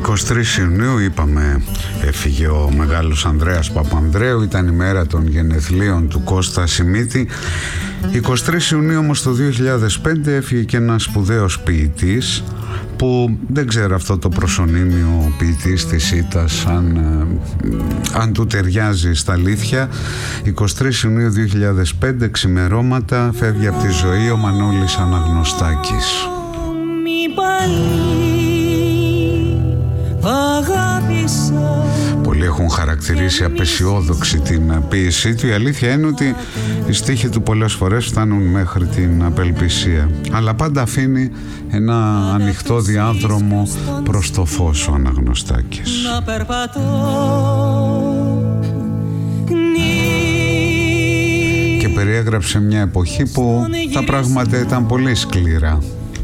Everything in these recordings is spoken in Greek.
23 Ιουνίου είπαμε έφυγε ο μεγάλος Ανδρέας Παπανδρέου, ήταν η μέρα των γενεθλίων του Κώστα Σιμίτη. 23 Ιουνίου όμως το 2005 έφυγε και ένας σπουδαίος ποιητής που δεν ξέρω αυτό το προσωνύμιο ποιητής της Ήττας αν του ταιριάζει στα αλήθεια. 23 Ιουνίου 2005 ξημερώματα φεύγει από τη ζωή ο Μανώλης Αναγνωστάκης. Πολλοί έχουν χαρακτηρίσει απεσιόδοξη την ποίησή του. Η αλήθεια είναι ότι οι στίχοι του πολλές φορές φτάνουν μέχρι την απελπισία, αλλά πάντα αφήνει ένα ανοιχτό διάδρομο προς το φως ο Αναγνωστάκης. Και περιέγραψε μια εποχή που τα πράγματα ήταν πολύ σκληρά.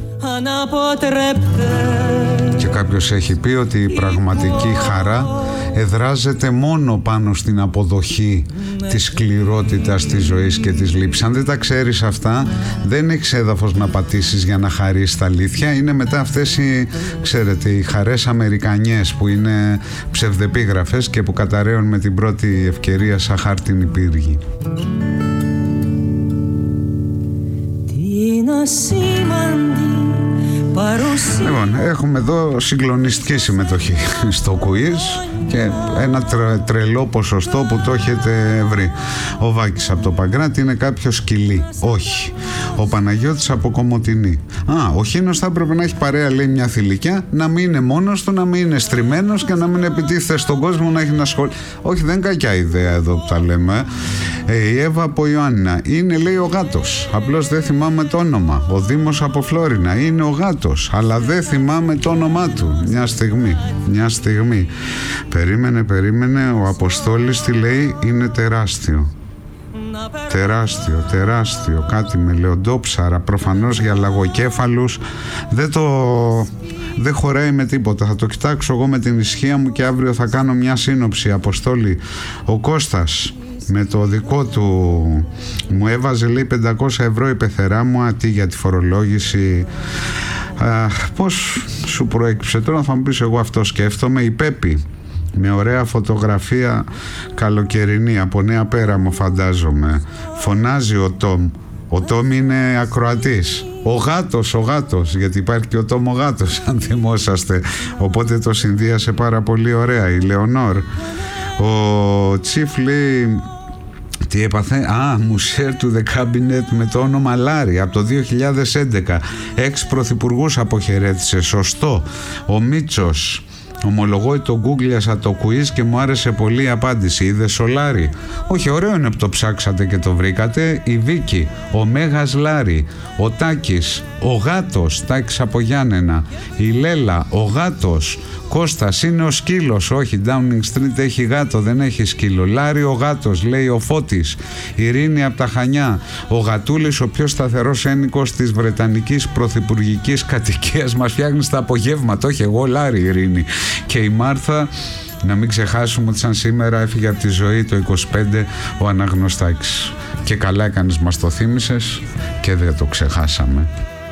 Και κάποιος έχει πει ότι η πραγματική χαρά εδράζεται μόνο πάνω στην αποδοχή της σκληρότητας της ζωής και της λήψης. Αν δεν τα ξέρεις αυτά, δεν έχεις έδαφος να πατήσεις για να χαρείς τα αλήθεια. Είναι μετά αυτές οι χαρές αμερικανιές που είναι ψευδεπίγραφες και που καταραίουν με την πρώτη ευκαιρία σαν χάρτινη πύργη. Λοιπόν, έχουμε εδώ συγκλονιστική συμμετοχή στο quiz και ένα τρελό ποσοστό που το έχετε βρει. Ο Βάκης από το Παγκράτη είναι κάποιο σκυλί. Όχι. Ο Παναγιώτης από Κομοτηνή. Ο Χίνος θα έπρεπε να έχει παρέα, λέει, μια θηλυκιά, να μην είναι μόνος του, να μην είναι στριμμένος και να μην επιτίθεται στον κόσμο, να έχει ένα σχόλιο. Όχι, δεν είναι κακιά ιδέα εδώ που τα λέμε. Η Εύα από Ιωάννινα είναι, λέει, ο γάτος. Απλώς δεν θυμάμαι το όνομα. Ο Δήμος από Φλόρινα είναι ο γάτος, αλλά δεν θυμάμαι το όνομά του. Μια στιγμή. Περίμενε. Ο Αποστόλης τι λέει? Είναι τεράστιο. Τεράστιο. Κάτι με λεοντόψαρα. Προφανώς για λαγοκέφαλους. Δεν χωράει με τίποτα. Θα το κοιτάξω εγώ με την ισχύα μου και αύριο θα κάνω μια σύνοψη. Αποστόλη, ο Κώστας με το δικό του μου έβαζε, λέει, 500 ευρώ η πεθερά μου, αντί για τη φορολόγηση. Πώς σου προέκυψε τώρα? Θα μου πεις, εγώ αυτό σκέφτομαι. Η Πέπη με ωραία φωτογραφία καλοκαιρινή από Νέα Πέραμο, φαντάζομαι. Φωνάζει ο Τόμ. Ο Τόμ είναι ακροατής. Ο γάτος, γιατί υπάρχει και ο Τόμ ο γάτος, αν θυμόσαστε. Οπότε το συνδύασε πάρα πολύ ωραία. Η Λεωνόρ. Ο Τσίφ λέει, τι έπαθε? Μου share to the cabinet με το όνομα Λάρη από το 2011. Πρωθυπουργούς αποχαιρέτησε. Σωστό. Ο Μίτσος. Ομολογώ το γκούγκλιασα το quiz και μου άρεσε πολύ η απάντηση. Είδες ο Λάρη? Όχι, ωραίο είναι που το ψάξατε και το βρήκατε. Η Βίκη, ο Μέγας Λάρη. Ο Τάκης, ο γάτος. Τάκης από Γιάννενα. Η Λέλα, ο γάτος. Κώστας, είναι ο σκύλος. Όχι, Downing Street έχει γάτο, δεν έχει σκύλο. Λάρη ο γάτος, λέει ο Φώτης. Ειρήνη από τα Χανιά. Ο Γατούλης, ο πιο σταθερός ένοικος της βρετανικής πρωθυπουργικής κατοικίας, μας φτιάχνει στα απογεύματα. Όχι, εγώ Λάρη, Ειρήνη. Και η Μάρθα, να μην ξεχάσουμε ότι σαν σήμερα έφυγε από τη ζωή το 25 ο Αναγνωστάκης. Και καλά έκανες, μας το θύμισες και δεν το ξεχάσαμε.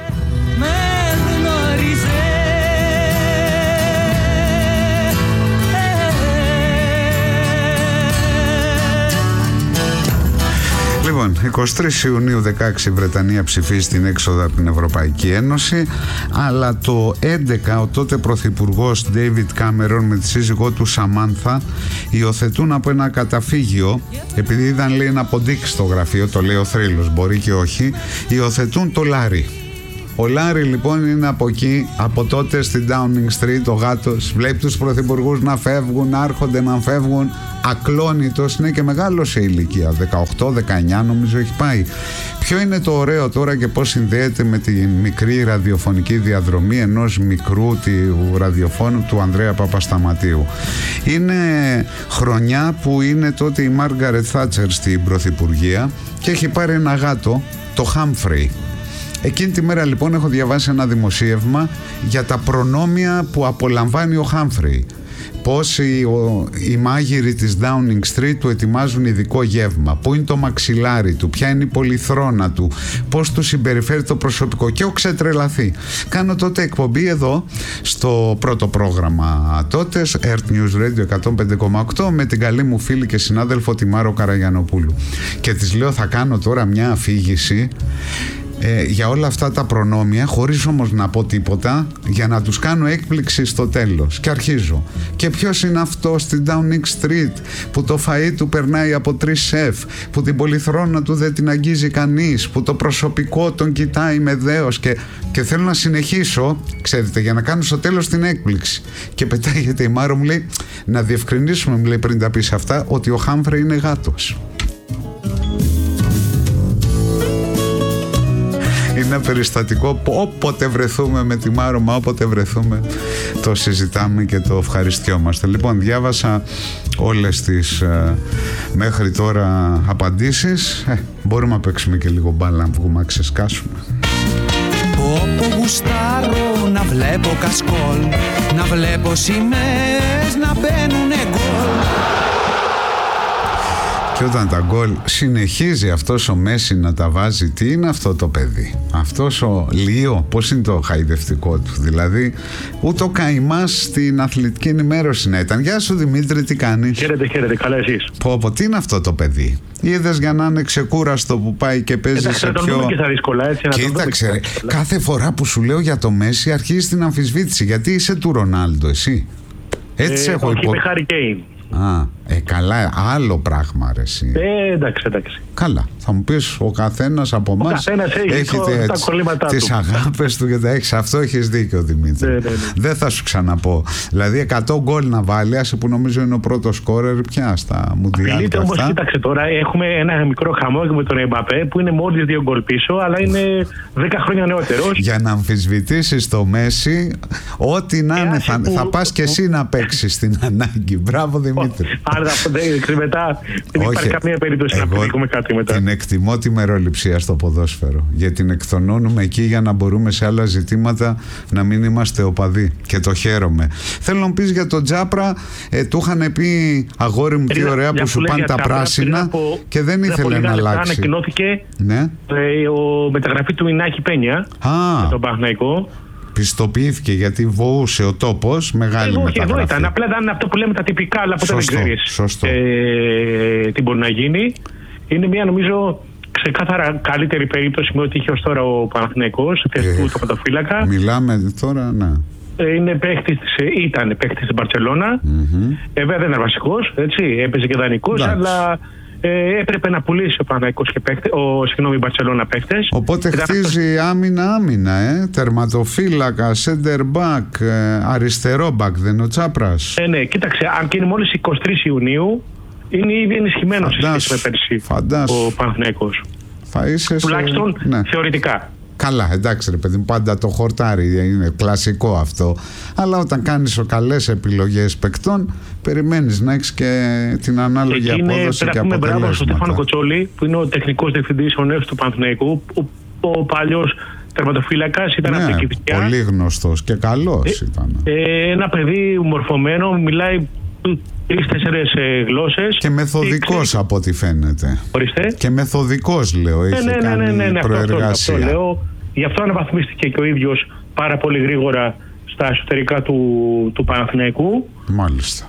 Λοιπόν, 23 Ιουνίου 16 η Βρετανία ψηφίζει την έξοδο από την Ευρωπαϊκή Ένωση, αλλά το 11 ο τότε πρωθυπουργός David Cameron με τη σύζυγό του Σαμάνθα υιοθετούν από ένα καταφύγιο, επειδή είδαν, λέει, ένα ποντίκι στο γραφείο, το λέει ο θρύλος, μπορεί και όχι, υιοθετούν το Λάρι. Ο Λάρι λοιπόν είναι από εκεί, από τότε στην Downing Street, ο γάτος, βλέπει τους πρωθυπουργούς να φεύγουν, να έρχονται, να φεύγουν, ακλόνητος, είναι και μεγάλος σε ηλικία, 18-19 νομίζω έχει πάει. Ποιο είναι το ωραίο τώρα και πώς συνδέεται με τη μικρή ραδιοφωνική διαδρομή ενός μικρού του ραδιοφώνου του Ανδρέα Παπασταματίου? Είναι χρονιά που είναι τότε η Μάργαρετ Θάτσερ στην πρωθυπουργία και έχει πάρει ένα γάτο, το Χάμφρεϊ. Εκείνη τη μέρα λοιπόν έχω διαβάσει ένα δημοσίευμα για τα προνόμια που απολαμβάνει ο Χάμφρεϊ. πώς οι μάγειροι της Downing Street του ετοιμάζουν ειδικό γεύμα, πού είναι το μαξιλάρι του, ποια είναι η πολυθρόνα του, πώς του συμπεριφέρει το προσωπικό, και έχω ξετρελαθεί. Κάνω τότε εκπομπή εδώ στο πρώτο πρόγραμμα τότε, Earth News Radio 105,8, με την καλή μου φίλη και συνάδελφο τη Μάρο Καραγιανοπούλου, και της λέω θα κάνω τώρα μια αφήγηση για όλα αυτά τα προνόμια, χωρίς όμως να πω τίποτα, για να τους κάνω έκπληξη στο τέλος. Και αρχίζω. Και ποιος είναι αυτό στην Downing Street που το φαΐ του περνάει από 3 σεφ, που την πολυθρόνα του δεν την αγγίζει κανείς, που το προσωπικό τον κοιτάει με δέος, και θέλω να συνεχίσω, ξέρετε, για να κάνω στο τέλος την έκπληξη. Και πετάγεται η Μάρο, μου λέει, να διευκρινίσουμε, μου λέει, πριν τα πεις αυτά, ότι ο Χάμφρεϊ είναι γάτος. Είναι ένα περιστατικό που όποτε βρεθούμε με τη Μάρο, όποτε βρεθούμε, το συζητάμε και το ευχαριστιόμαστε. Λοιπόν, διάβασα όλες τις μέχρι τώρα απαντήσεις. Μπορούμε να παίξουμε και λίγο μπάλα, να βγούμε να ξεσκάσουμε. Όπου γουστάρω να βλέπω κασκόλ, να βλέπω σημαίες να μπαίνουνε γκολ. Και όταν τα γκολ συνεχίζει αυτός ο Μέση να τα βάζει, τι είναι αυτό το παιδί, αυτός ο Λίο, πώς είναι το χαϊδευτικό του, δηλαδή ούτε ο καημάς στην αθλητική ενημέρωση να ήταν. Γεια σου Δημήτρη, τι κάνεις? Χαίρετε, καλά εσείς? Πω, τι είναι αυτό το παιδί? Είδες, για να είναι ξεκούραστο που πάει και παίζει σε πιο... και στα δύσκολα, έτσι, κοίταξε, κάθε φορά που σου λέω για το Μέση αρχίζει την αμφισβήτηση, γιατί είσαι του Ρονάλντο εσύ. Έτσι έχω υπό... είπε Χάρι Κέιν. Καλά, άλλο πράγμα ρε εσύ. Εντάξει. Καλά, θα μου πεις, ο καθένας από εμάς έχει τα κολλήματά τις αγάπες του και τα έχεις. Αυτό έχεις δίκιο, Δημήτρη. Ναι. Δεν θα σου ξαναπώ. Δηλαδή 100 γκολ να βάλει, άσε που νομίζω είναι ο πρώτος σκόρερ πια στα Μουντιάλ. Απειλείται όμως, κοίταξε τώρα, έχουμε ένα μικρό χαμό με τον Εμπαπέ που είναι μόλις 2 γκολ πίσω, αλλά είναι 10 χρόνια νεότερος. Για να αμφισβητήσεις το Μέση, ό,τι να είναι, θα πας και εσύ να παίξεις στην ανάγκη. Μπράβο Δημήτρη. Άρα μετά δεν υπάρχει καμία περίπτωση να πετύχουμε κάτι μετά. Την εκτιμώ τη μεροληψία στο ποδόσφαιρο, γιατί την εκτονώνουμε εκεί για να μπορούμε σε άλλα ζητήματα να μην είμαστε οπαδοί, και το χαίρομαι. Θέλω να μου πεις για τον Τζάπρα, του είχαν πει, αγόρι μου, τι ωραία που σου πάνε τα πράσινα, και δεν ήθελε να αλλάξει. Ανακοινώθηκε ο μεταγραφή του Ινάκη Πένια με τον Παναθηναϊκό. Πιστοποιήθηκε γιατί βοούσε ο τόπος, μεγάλη μεταγραφή. Εδώ ήταν, απλά ήταν αυτό που λέμε τα τυπικά, αλλά ποτέ δεν ξέρεις τι μπορεί να γίνει. Είναι μια, νομίζω, ξεκάθαρα καλύτερη περίπτωση με ό,τι είχε ως τώρα ο Παναθηναϊκός, του τερματοφύλακα. Μιλάμε τώρα, ναι. Ήταν παίκτης στην Μπαρτσελώνα. Βέβαια δεν είναι βασικός, έτσι, έπαιζε και δανεικός, αλλά έπρεπε να πουλήσει ο Παναθηναϊκός και η Μπαρτσελώνα παίκτες. Οπότε χτίζει άμυνα, τερματοφύλακα, center back, αριστερό back, δεν είναι ο Τσάπρας? Ναι, κοίταξε, αν και είναι μόλις 23 Ιουνίου, είναι ήδη ενισχυμένος σε σχέση με πέρσι ο Παναθηναϊκός. Τουλάχιστον θεωρητικά. Καλά, εντάξει ρε παιδί μου, πάντα το χορτάρι, είναι κλασικό αυτό. Αλλά όταν κάνεις καλές επιλογές παικτών, περιμένεις να έχεις και την ανάλογη απόδοση και αποτελέσματα. Μπράβο στον Στέφανο Κοτσόλη, που είναι ο τεχνικός διευθυντής, ο νέος του Παναθηναϊκού, ο παλιός τερματοφύλακας, ήταν από την Κηφισιά. Πολύ γνωστός και καλός ήταν. Ένα παιδί μορφωμένο, μιλάει 3-4 γλώσσες. Και μεθοδικός από ό,τι φαίνεται. Ορίστε. Και μεθοδικός, λέω, έχει κάνει προεργασία. Αυτό λέω. Γι' αυτό αναβαθμίστηκε και ο ίδιος πάρα πολύ γρήγορα στα εσωτερικά του Παναθηναϊκού. Μάλιστα.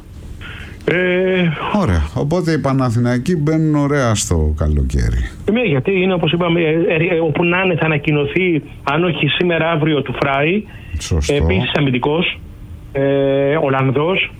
Ωραία. Οπότε οι Παναθηναϊκοί μπαίνουν ωραία στο καλοκαίρι. Ναι, γιατί είναι, όπως είπαμε, όπου να είναι θα ανακοινωθεί, αν όχι σήμερα, αύριο, του Φράι. Σωστό. Επίσης αμυντικός, Ολλανδός.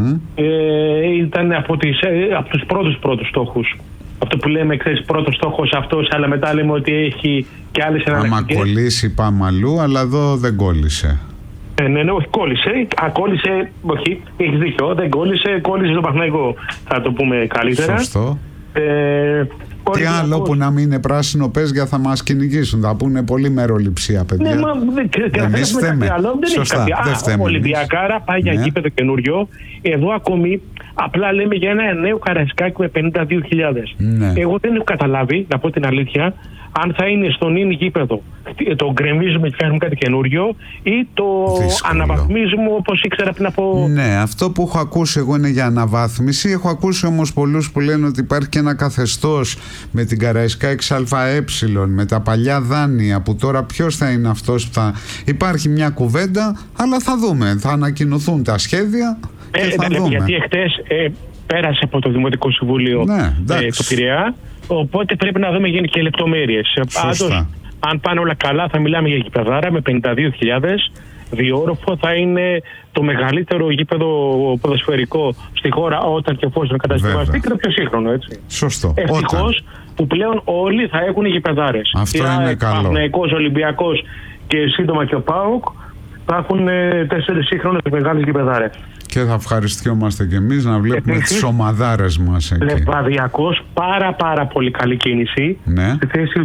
Ήταν από τους πρώτους στόχους. Αυτό που λέμε, ξέρεις, πρώτος στόχος αυτός, αλλά μετά λέμε ότι έχει και άλλες εναλλακτικές. Άμα κολλήσει πάμε αλλού, αλλά εδώ δεν κόλλησε. Ναι, όχι, κόλλησε. Κόλλησε, όχι, έχεις δίκιο. Δεν κόλλησε στο Παναθηναϊκό, θα το πούμε καλύτερα. Σωστό. Τι άλλο που να μην είναι πράσινο πες θα μας κυνηγήσουν. Θα πούνε πολύ μεροληψία, παιδιά. Ναι, μα εμείς θέμε. Σωστά. Ο Ολυμπιακάρα πάει για γήπεδο καινούριο. Εδώ ακόμη απλά λέμε για ένα νέο Καραϊσκάκι με 52.000. Ναι. Εγώ δεν έχω καταλάβει, να πω την αλήθεια, αν θα είναι στον ίν γήπεδο το γκρεμίζουμε και κάνουμε κάτι καινούριο ή το αναβαθμίζουμε όπως ήξερα πριν από... Ναι, αυτό που έχω ακούσει εγώ είναι για αναβάθμιση. Έχω ακούσει όμως πολλούς που λένε ότι υπάρχει και ένα καθεστώς με την Καραϊσκάκη ΑΕ, με τα παλιά δάνεια, που τώρα ποιος θα είναι αυτός που θα... Υπάρχει μια κουβέντα, αλλά θα δούμε, θα ανακοινωθούν τα σχέδια και θα δούμε. Γιατί εχθές πέρασε από το Δημοτικό Συμβούλιο το Πειραιά, οπότε πρέπει να δούμε και λεπτομέρειες. Πάντως, αν πάνε όλα καλά, θα μιλάμε για γηπεδάρα με 52.000, διόροφο, θα είναι το μεγαλύτερο γήπεδο ποδοσφαιρικό στη χώρα όταν και εφόσον κατασκευαστεί και το πιο σύγχρονο, έτσι. Σωστό. Ευτυχώς που πλέον όλοι θα έχουν γηπεδάρες. Αυτό είναι καλό. Παναθηναϊκός, Ολυμπιακός και σύντομα και ο ΠΑΟΚ θα έχουν 4 σύγχρονες μεγάλες γηπεδάρες. Και θα ευχαριστιόμαστε κι εμείς να βλέπουμε τις ομαδάρες μας εκεί. Λεβαδιακός, πάρα πολύ καλή κίνηση. Ναι. Στη θέση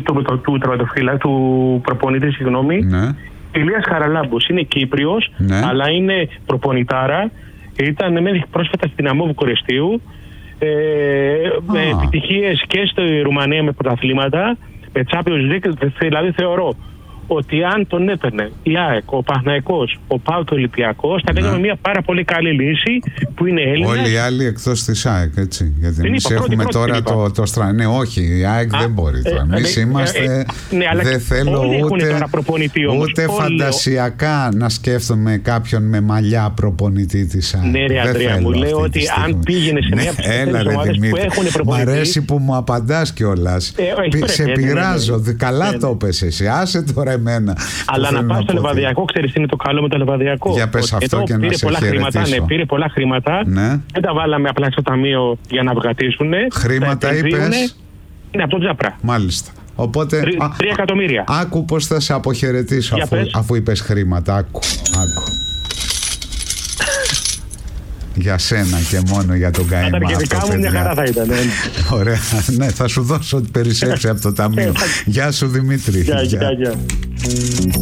του προπονητή, Ναι. Ηλίας Χαραλάμπος είναι Κύπριος, αλλά είναι προπονητάρα. Ήταν πρόσφατα στην ΑΜΟ Βουκουρεστίου. Με επιτυχίες και στη Ρουμανία με πρωταθλήματα, με Champions League. Δηλαδή θεωρώ ότι αν τον έπαιρνε η ΑΕΚ, ο Παναθηναϊκός, ο ΠΑΟΚ και ο Ολυμπιακός, θα λέγαμε μια πάρα πολύ καλή λύση που είναι Έλληνες. Όλοι οι άλλοι εκτός της ΑΕΚ, έτσι. Γιατί εμείς έχουμε τώρα το στρανό. Ναι, όχι, η ΑΕΚ δεν μπορεί τώρα. Εμείς είμαστε. Δεν θέλω ούτε φαντασιακά να σκέφτομαι κάποιον με μαλλιά προπονητή της ΑΕΚ. Ναι, ρε Ανδρέα, μου λέω ότι αν πήγαινε σε μια από τις ομάδες που έχουν προπονητή. Μ' αρέσει που μου απαντάς κιόλας. Σε πειράζω. Καλά το έπες εσύ. Άσε τώρα εμένα. Αλλά να πας στο Λεβαδιακό, ξέρεις τι είναι το καλό με το Λεβαδιακό. Για πες αυτό και να σε χαιρετήσω. Πήρε πολλά χρήματα. Ναι. Δεν τα βάλαμε απλά στο ταμείο για να βγατήσουν. Χρήματα είπες. Είναι από το Τζαπρά. Μάλιστα. Οπότε 3 εκατομμύρια. Άκου πως θα σε αποχαιρετήσω αφού είπες χρήματα. Άκου. Για σένα και μόνο για τον καημά. Και δικά μου μια χαρά θα ήταν. Ωραία. Ναι, θα σου δώσω ό,τι περισσέψει από το ταμείο. Γεια σου Δημήτρη. Γεια.